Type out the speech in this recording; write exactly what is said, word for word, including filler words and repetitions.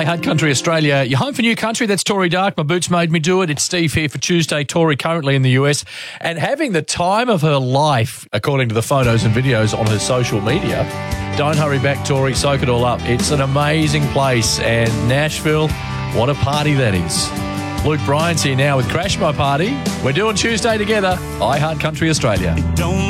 I Heart Country Australia. You're home for new country. That's Tori Dark. My boots made me do it. It's Steve here for Tuesday. Tori currently in the U S and having the time of her life, according to the photos and videos on her social media. Don't hurry back, Tori. Soak it all up. It's an amazing place. And Nashville, what a party that is. Luke Bryan's here now with Crash My Party. We're doing Tuesday together. I Heart Country Australia. Don't